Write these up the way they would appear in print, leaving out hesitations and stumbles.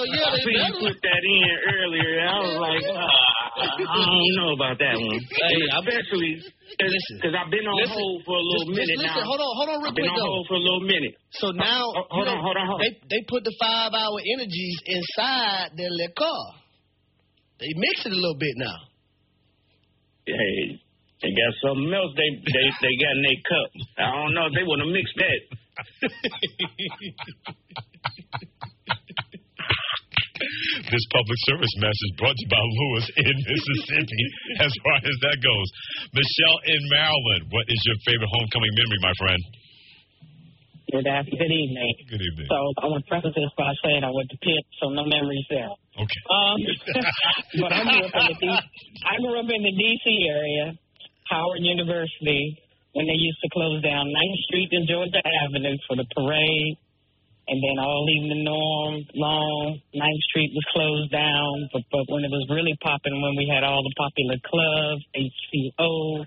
I see you put that in earlier. I was like, I don't know about that one. Hey, especially because I've been on hold for a little minute now. Hold on, real quick, I've been on hold for a little minute. So now, hold on. They put the 5-hour energies inside their liquor. They mix it a little bit now. Hey, they got something else they got in their cup. I don't know if they want to mix that. This public service message brought to you by Lewis in Mississippi, as far as that goes. Michelle in Maryland, what is your favorite homecoming memory, my friend? Good evening. Good evening. So I want to preface this by saying I went to Pitt, so no memories there. Okay. But I grew up in the D.C. area, Howard University, when they used to close down 9th Street and Georgia Avenue for the parade. And then all evening long, 9th Street was closed down. But when it was really popping, when we had all the popular clubs, HCO,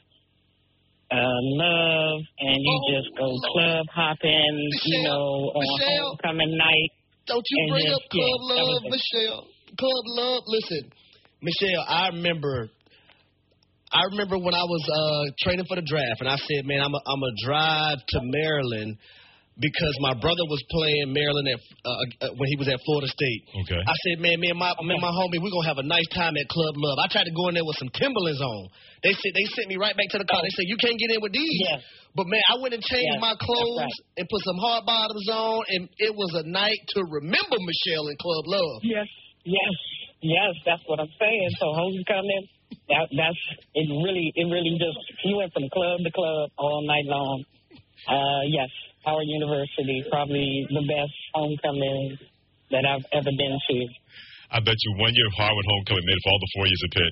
Love, and you just go club hopping, Michelle, on homecoming night. Don't you bring up Club Love, Michelle. Club Love. Listen, Michelle, I remember when I was training for the draft, and I said, man, I'm a drive to Maryland because my brother was playing Maryland when he was at Florida State. Okay. I said, man, me and my homie, we're going to have a nice time at Club Love. I tried to go in there with some Timberlands on. They sent me right back to the car. They said, you can't get in with these. Yes. But, man, I went and changed my clothes and put some hard bottoms on, and it was a night to remember, Michelle, in Club Love. Yes, that's what I'm saying. So homecoming, that's it. Really just you went from club to club all night long. Yes, Howard University, probably the best homecoming that I've ever been to. I bet you 1 year of Harvard homecoming made it for all the 4 years of Pitt.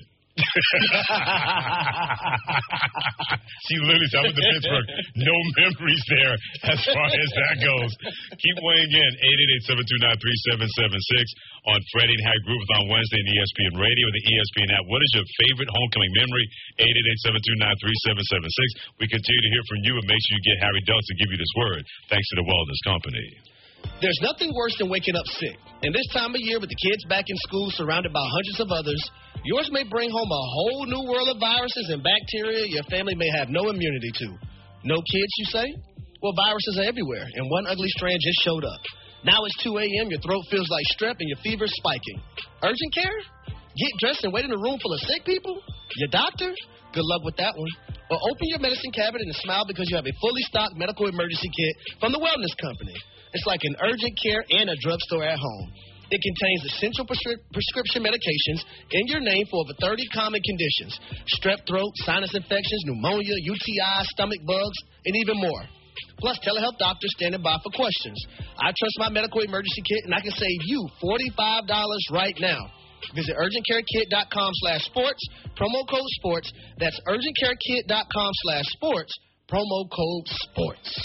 She literally said, I'm in Pittsburgh. No memories there as far as that goes. Keep weighing in. 888-729-3776 on Freddie and Harry Groove on Wednesday in ESPN Radio and the ESPN app. What is your favorite homecoming memory? 888-729-3776. We continue to hear from you, and make sure you get Harry Dukes to give you this word. Thanks to the Wellness Company. There's nothing worse than waking up sick. And this time of year, with the kids back in school surrounded by hundreds of others, yours may bring home a whole new world of viruses and bacteria your family may have no immunity to. No kids, you say? Well, viruses are everywhere, and one ugly strand just showed up. Now it's 2 a.m., your throat feels like strep, and your fever's spiking. Urgent care? Get dressed and wait in a room full of sick people? Your doctor? Good luck with that one. Or open your medicine cabinet and smile because you have a fully stocked medical emergency kit from the Wellness Company. It's like an urgent care and a drugstore at home. It contains essential prescription medications in your name for over 30 common conditions. Strep throat, sinus infections, pneumonia, UTI, stomach bugs, and even more. Plus, telehealth doctors standing by for questions. I trust my medical emergency kit, and I can save you $45 right now. Visit urgentcarekit.com/sports, promo code sports. That's urgentcarekit.com/sports, promo code sports.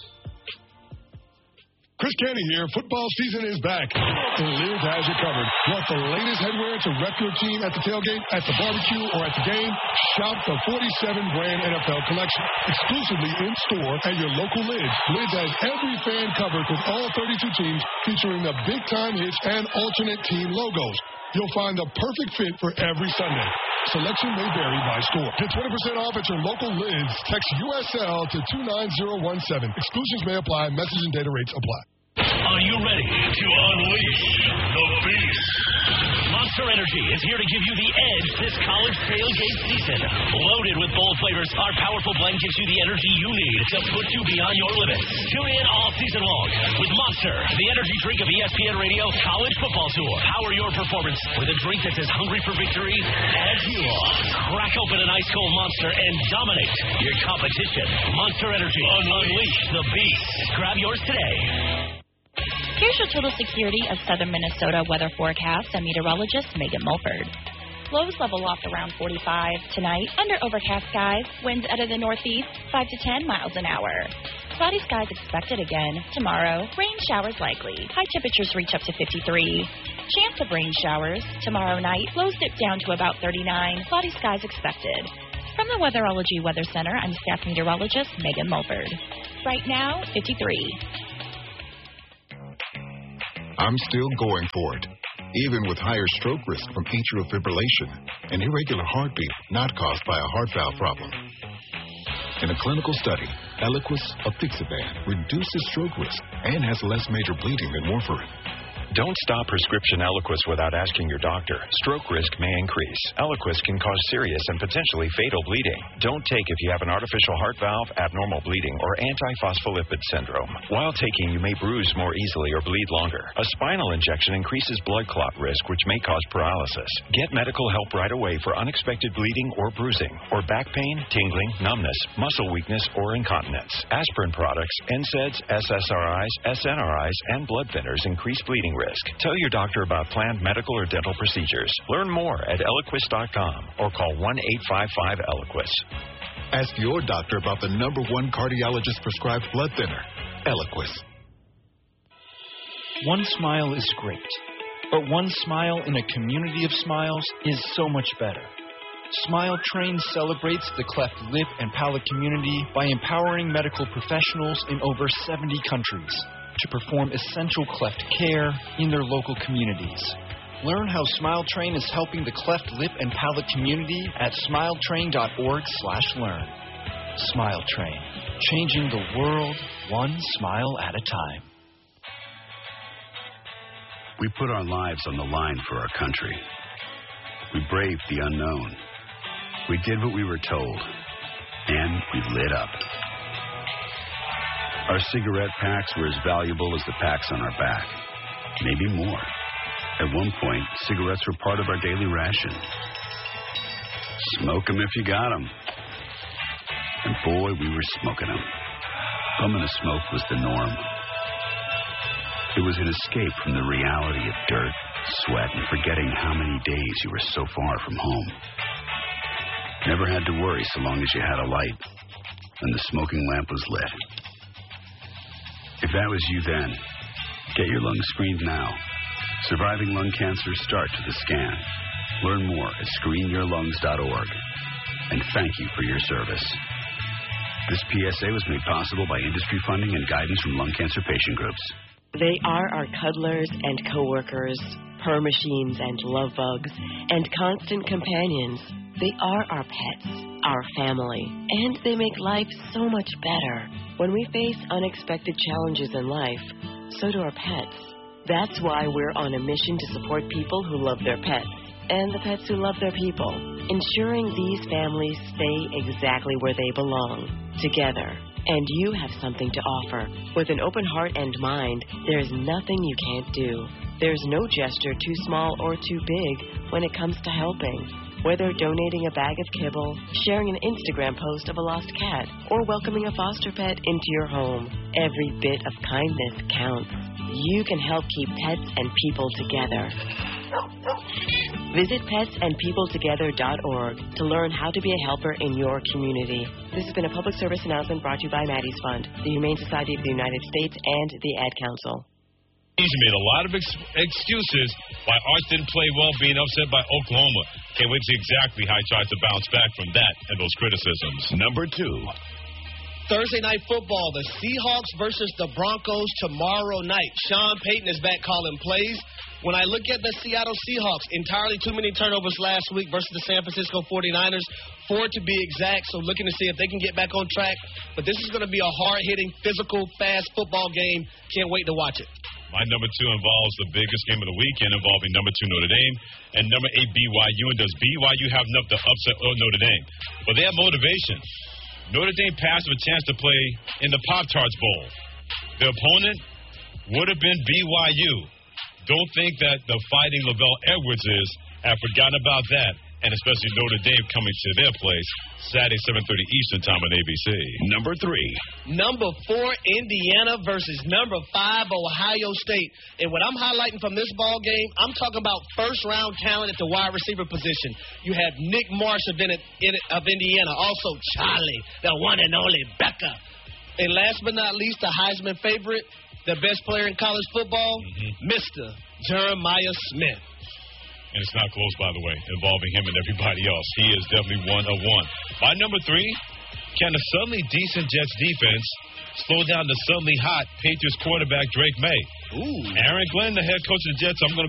Chris Canty here. Football season is back, and Lids has you covered. Want the latest headwear to rep your team at the tailgate, at the barbecue, or at the game? Shop the 47-brand NFL collection, exclusively in-store at your local Lids. Lids has every fan covered with all 32 teams, featuring the big-time hits and alternate team logos. You'll find the perfect fit for every Sunday. Selection may vary by store. Get 20% off at your local Lids. Text USL to 29017. Exclusions may apply. Message and data rates apply. Are you ready to unleash the beast? Monster Energy is here to give you the edge this college tailgate season. Loaded with bold flavors, our powerful blend gives you the energy you need to put you beyond your limits. Tune in all season long with Monster, the energy drink of ESPN Radio College Football Tour. Power your performance with a drink that's as hungry for victory as you are. Crack open an ice-cold Monster and dominate your competition. Monster Energy. Unleash the beast. Grab yours today. Here's your total security of southern Minnesota weather forecast and meteorologist Megan Mulford. Lows level off around 45 tonight. Under overcast skies, winds out of the northeast 5 to 10 miles an hour. Cloudy skies expected again tomorrow. Rain showers likely. High temperatures reach up to 53. Chance of rain showers tomorrow night. Lows dip down to about 39. Cloudy skies expected. From the Weatherology Weather Center, I'm staff meteorologist Megan Mulford. Right now, 53. I'm still going for it. even with higher stroke risk from atrial fibrillation, an irregular heartbeat not caused by a heart valve problem. In a clinical study, Eliquis apixaban reduces stroke risk and has less major bleeding than warfarin. Don't stop prescription Eliquis without asking your doctor. Stroke risk may increase. Eliquis can cause serious and potentially fatal bleeding. Don't take if you have an artificial heart valve, abnormal bleeding, or antiphospholipid syndrome. While taking, you may bruise more easily or bleed longer. A spinal injection increases blood clot risk, which may cause paralysis. Get medical help right away for unexpected bleeding or bruising, or back pain, tingling, numbness, muscle weakness, or incontinence. Aspirin products, NSAIDs, SSRIs, SNRIs, and blood thinners increase bleeding risk. Tell your doctor about planned medical or dental procedures. Learn more at Eliquis.com or call 1-855-ELIQUIS. Ask your doctor about the #1 cardiologist prescribed blood thinner, Eliquis. One smile is great, but one smile in a community of smiles is so much better. Smile Train celebrates the cleft lip and palate community by empowering medical professionals in over 70 countries to perform essential cleft care in their local communities. Learn how Smile Train is helping the cleft lip and palate community at smiletrain.org/learn. Smile Train, changing the world one smile at a time. We put our lives on the line for our country. We braved the unknown. We did what we were told, and we lit up. Our cigarette packs were as valuable as the packs on our back, maybe more. At one point, cigarettes were part of our daily ration. Smoke 'em if you got 'em. And boy, we were smoking 'em. Bumming a smoke was the norm. It was an escape from the reality of dirt, sweat, and forgetting how many days you were so far from home. Never had to worry so long as you had a light and the smoking lamp was lit. If that was you then, get your lungs screened now. Surviving lung cancer starts with a scan. Learn more at screenyourlungs.org. And thank you for your service. This PSA was made possible by industry funding and guidance from lung cancer patient groups. They are our cuddlers and coworkers, purr machines and love bugs, and constant companions. They are our pets, our family, and they make life so much better. When we face unexpected challenges in life, so do our pets. That's why we're on a mission to support people who love their pets and the pets who love their people, ensuring these families stay exactly where they belong, together. And you have something to offer. With an open heart and mind, there is nothing you can't do. There's no gesture too small or too big when it comes to helping. Whether donating a bag of kibble, sharing an Instagram post of a lost cat, or welcoming a foster pet into your home, every bit of kindness counts. You can help keep pets and people together. Visit petsandpeopletogether.org to learn how to be a helper in your community. This has been a public service announcement brought to you by Maddie's Fund, the Humane Society of the United States, and the Ad Council. He made a lot of excuses why Arch didn't play well, being upset by Oklahoma. Can't wait to see exactly how he tries to bounce back from that and those criticisms. Number 2. Thursday night football, the Seahawks versus the Broncos tomorrow night. Sean Payton is back calling plays. When I look at the Seattle Seahawks, entirely too many turnovers last week versus the San Francisco 49ers, 4 to be exact, so looking to see if they can get back on track. But this is going to be a hard-hitting, physical, fast football game. Can't wait to watch it. My number 2 involves the biggest game of the weekend involving number 2 Notre Dame and number 8 BYU. And does BYU have enough to upset Notre Dame? But they have motivation. Notre Dame passed with a chance to play in the Pop-Tarts Bowl. The opponent would have been BYU. Don't think that the Fighting Lavelle Edwards have forgotten about that, and especially Notre Dame coming to their place Saturday, 7:30 Eastern Time on ABC. Number 3. Number 4, Indiana versus number 5, Ohio State. And what I'm highlighting from this ball game, I'm talking about first-round talent at the wide receiver position. You have Nick Marsh of Indiana, also Charlie, the one and only Becca. And last but not least, the Heisman favorite, the best player in college football, Mr. Jeremiah Smith. And it's not close, by the way, involving him and everybody else. He is definitely one of one. My number 3, can a suddenly decent Jets defense slow down the suddenly hot Patriots quarterback Drake May? Aaron Glenn, the head coach of the Jets, I'm going to